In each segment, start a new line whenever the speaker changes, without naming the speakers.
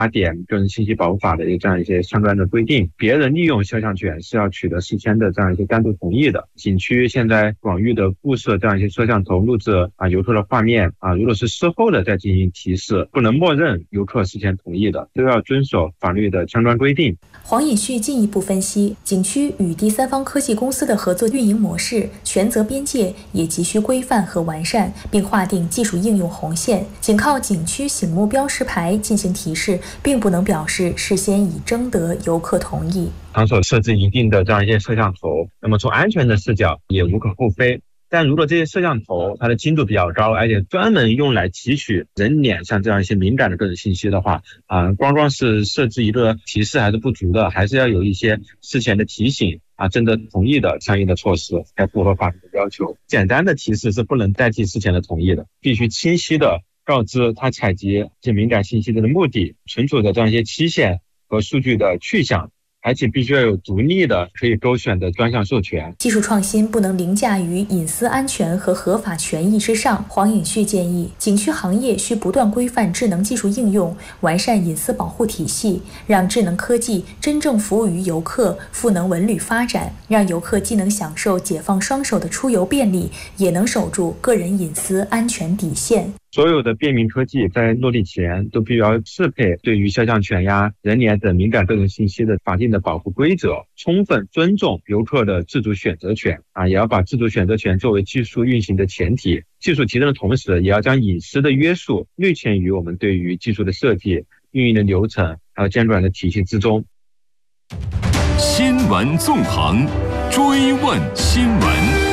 8点个人信息保护法的这样一些相关的规定，别人利用肖像权是要取得事先的这样一些单独同意的。景区现在广域的布设这样一些摄像头录制游客的画面如果是事后的再进行提示，不能默认游客事先同意的，都要遵守法律的相关规定。
黄尹旭进一步分析，景区与第三方科技公司的合作运营模式、权责边界也急需规范和完善，并划定技术应用红线。仅靠景区醒目标识牌进行提示，并不能表示事先已征得游客同意。
场所设置一定的这样一些摄像头，那么从安全的视角也无可厚非。但如果这些摄像头它的精度比较高，而且专门用来提取人脸上这样一些敏感的个人信息的话光是设置一个提示还是不足的，还是要有一些事前的提醒征得同意的相应的措施，才符合法律的要求。简单的提示是不能代替事前的同意的，必须清晰的告知他采集这敏感信息的目的、存储的这样一些期限和数据的去向，而且必须要有独立的可以勾选的专项授权。
技术创新不能凌驾于隐私安全和合法权益之上。黄尹旭建议，景区行业需不断规范智能技术应用，完善隐私保护体系，让智能科技真正服务于游客，赋能文旅发展，让游客既能享受解放双手的出游便利，也能守住个人隐私安全底线。
所有的便民科技在落地前都必须要适配对于肖像权人脸等敏感个人信息的法定的保护规则，充分尊重游客的自主选择权也要把自主选择权作为技术运行的前提。技术提升的同时，也要将隐私的约束略嵌于我们对于技术的设计、运营的流程还有监管的体系之中。
新闻纵横，追问新闻。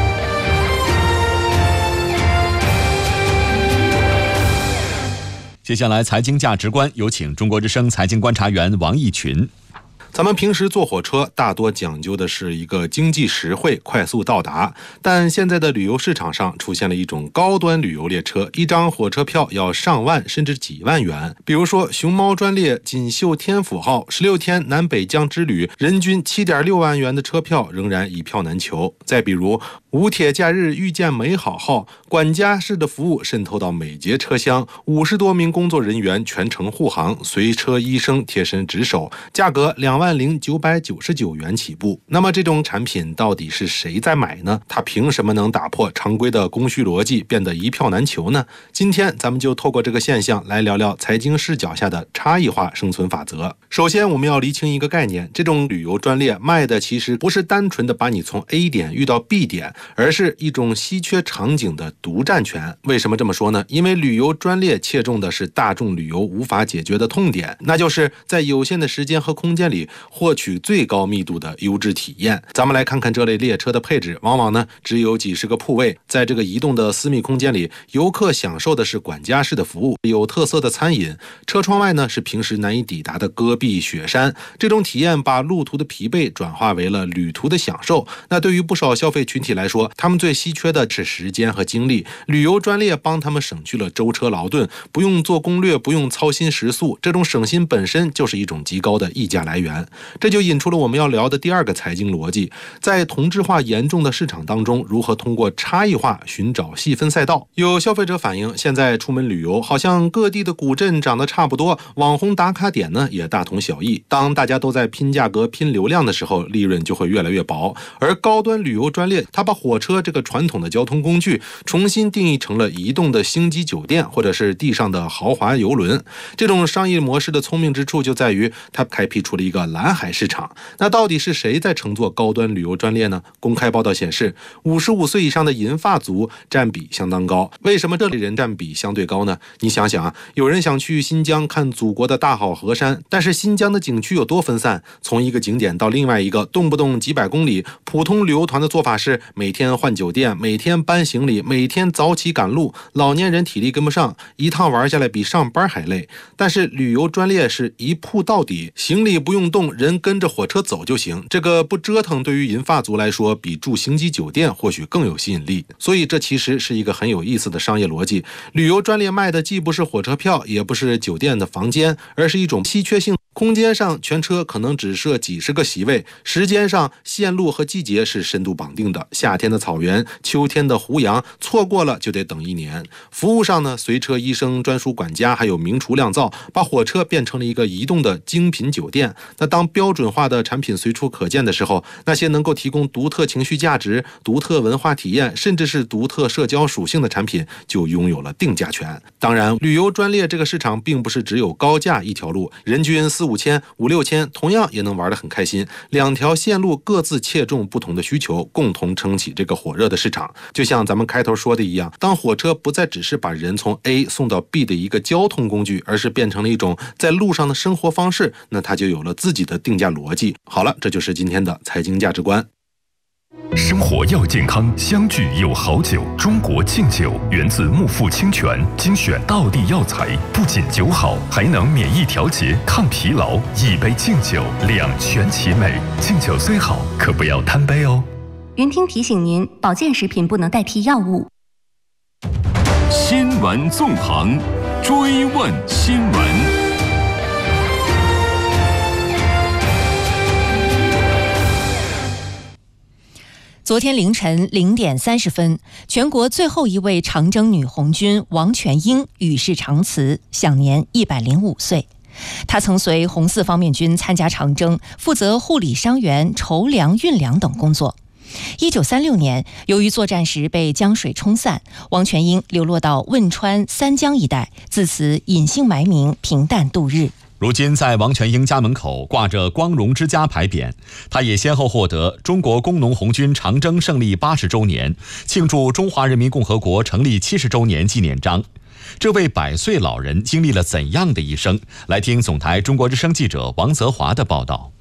接下来财经价值观，有请中国之声财经观察员王毅群。
咱们平时坐火车大多讲究的是一个经济实惠、快速到达，但现在的旅游市场上出现了一种高端旅游列车，一张火车票要上万甚至几万元。比如说熊猫专列锦绣天府号16天南北疆之旅，人均7.6万元的车票仍然一票难求。再比如无铁假日遇见美好号，管家式的服务渗透到每节车厢，50多名工作人员全程护航，随车医生贴身值守，价格20999元起步。那么这种产品到底是谁在买呢？它凭什么能打破常规的供需逻辑，变得一票难求呢？今天咱们就透过这个现象来聊聊财经视角下的差异化生存法则。首先我们要厘清一个概念，这种旅游专列卖的其实不是单纯的把你从 A 点遇到 B 点，而是一种稀缺场景的独占权。为什么这么说呢？因为旅游专列切中的是大众旅游无法解决的痛点，那就是在有限的时间和空间里获取最高密度的优质体验。咱们来看看这类列车的配置，往往呢只有几十个铺位，在这个移动的私密空间里，游客享受的是管家式的服务，有特色的餐饮，车窗外呢是平时难以抵达的戈壁雪山。这种体验把路途的疲惫转化为了旅途的享受。那对于不少消费群体来说，他们最稀缺的是时间和精力，旅游专列帮他们省去了舟车劳顿，不用做攻略，不用操心食宿，这种省心本身就是一种极高的溢价来源。这就引出了我们要聊的第二个财经逻辑，在同质化严重的市场当中，如何通过差异化寻找细分赛道。有消费者反映，现在出门旅游好像各地的古镇长得差不多，网红打卡点呢也大同小异。当大家都在拼价格拼流量的时候，利润就会越来越薄。而高端旅游专列，它把火车这个传统的交通工具重新定义成了移动的星级酒店，或者是地上的豪华游轮。这种商业模式的聪明之处就在于它开辟出了一个蓝海市场。那到底是谁在乘坐高端旅游专列呢？公开报道显示，55岁以上的银发族占比相当高。为什么这类人占比相对高呢？你想想有人想去新疆看祖国的大好河山，但是新疆的景区有多分散，从一个景点到另外一个动不动几百公里。普通旅游团的做法是每天换酒店，每天搬行李，每天早起赶路，老年人体力跟不上，一趟玩下来比上班还累。但是旅游专列是一铺到底，行李不用动，人跟着火车走就行。这个不折腾对于银发族来说，比住星级酒店或许更有吸引力。所以这其实是一个很有意思的商业逻辑。旅游专列卖的既不是火车票，也不是酒店的房间，而是一种稀缺性空间上全车可能只设几十个席位，时间上线路和季节是深度绑定的，夏天的草原，秋天的胡杨，错过了就得等1年。服务上呢，随车医生、专属管家，还有名厨酿造，把火车变成了一个移动的精品酒店。那当标准化的产品随处可见的时候，那些能够提供独特情绪价值、独特文化体验，甚至是独特社交属性的产品就拥有了定价权。当然，旅游专列这个市场并不是只有高价一条路，人均4、5千、5、6千，同样也能玩得很开心。2条线路各自切中不同的需求，共同撑起这个火热的市场。就像咱们开头说的一样，当火车不再只是把人从 A 送到 B 的一个交通工具，而是变成了一种在路上的生活方式，那它就有了自己的定价逻辑。好了，这就是今天的财经价值观。
生活要健康，相聚有好酒。中国敬酒源自木富清泉，精选道地药材，不仅酒好，还能免疫调节、抗疲劳。一杯敬酒，两全其美。敬酒虽好，可不要贪杯哦。
云听提醒您，保健食品不能代替药物。
新闻纵横，追问新闻。
昨天凌晨0点30分，全国最后一位长征女红军王全英与世长辞，享年105岁。她曾随红四方面军参加长征，负责护理伤员、筹粮、运粮等工作。1936年，由于作战时被江水冲散，王全英流落到汶川三江一带，自此隐姓埋名，平淡度日。
如今在王全英家门口挂着光荣之家牌匾，他也先后获得中国工农红军长征胜利80周年、庆祝中华人民共和国成立70周年纪念章。这位100岁老人经历了怎样的一生？来听总台中国之声记者王泽华的报道。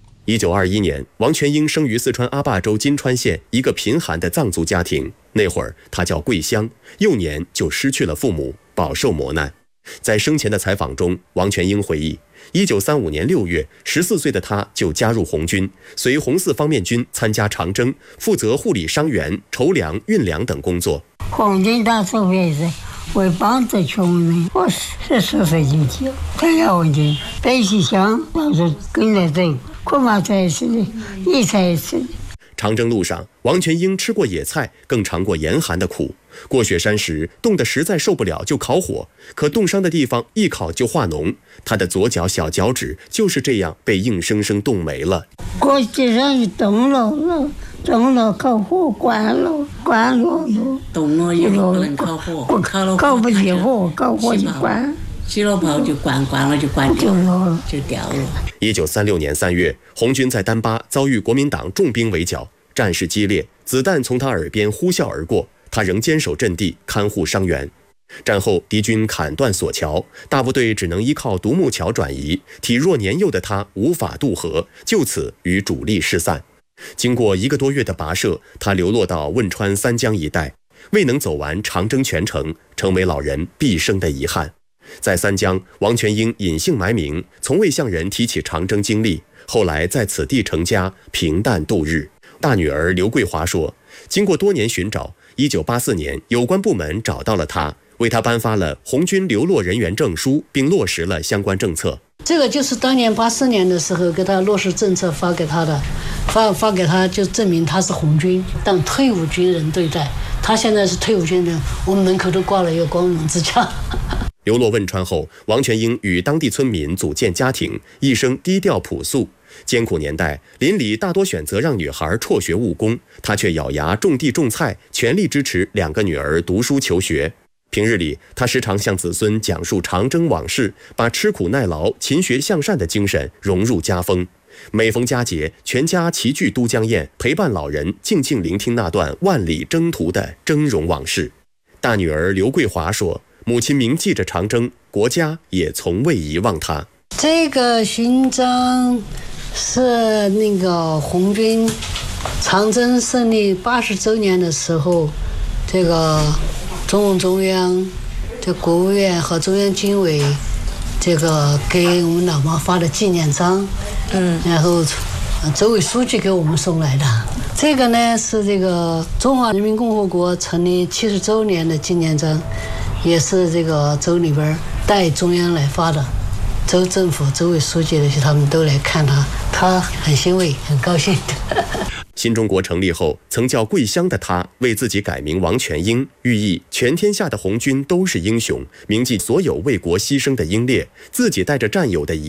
1921年，王全英生于四川阿坝州金川县一个贫寒的藏族家庭。那会儿他叫桂香，幼年就失去了父母，饱受磨难。在生前的采访中，王全英回忆，1935年6月，14岁的他就加入红军，随红四方面军参加长征，负责护理伤员、筹粮、运粮等工作。
红军当时也是为帮助穷人，我14岁就去参加红军，背起枪到处跟着走，恐怕才是一才一次。
长征路上，王全英吃过野菜，更尝过严寒的苦。过雪山时，冻得实在受不了，就烤火。可冻伤的地方一烤就化脓，他的左脚小脚趾就是这样被硬生生冻没了。
过雪山就冻了，烤火关了，冻了以后不能烤火，烤不起火，烤火就关。洗了泡就关了就关掉了，就掉了。
1936年3月，红军在丹巴遭遇国民党重兵围剿，战事激烈，子弹从他耳边呼啸而过，他仍坚守阵地，看护伤员。战后，敌军砍断索桥，大部队只能依靠独木桥转移，体弱年幼的他无法渡河，就此与主力失散。经过1个多月的跋涉，他流落到汶川三江一带，未能走完长征全程，成为老人毕生的遗憾。在三江，王全英隐姓埋名，从未向人提起长征经历，后来在此地成家，平淡度日。大女儿刘桂华说，经过多年寻找，1984年有关部门找到了他，为他颁发了红军流落人员证书，并落实了相关政策。
这个就是当年84年的时候给他落实政策发给他的，发给他就证明他是红军，当退伍军人对待。他现在是退伍军人，我们门口都挂了一个光荣之家。
流落汶川后，王全英与当地村民组建家庭，一生低调朴素。艰苦年代，邻里大多选择让女孩辍学务工，他却咬牙种地种菜，全力支持2个女儿读书求学。平日里，他时常向子孙讲述长征往事，把吃苦耐劳、勤学向善的精神融入家风。每逢佳节，全家齐聚都江堰，陪伴老人静静聆听那段万里征途的峥嵘往事。大女儿刘桂华说，母亲铭记着长征，国家也从未遗忘她。
这个勋章是那个红军长征胜利80周年的时候，这个中共中央、这国务院和中央军委这个给我们老妈发的纪念章，然后州委书记给我们送来的。这个呢是这个中华人民共和国成立70周年的纪念章，也是这个州里边代中央来发的。 州政府、州委书记那些他们都来看他，他很欣慰，很高兴的。
新中国成立后，曾叫桂乡的他为自己改名王全英，寓意全天下的红军都是英雄，铭记所有为国牺牲的英烈，自己带着战友的遗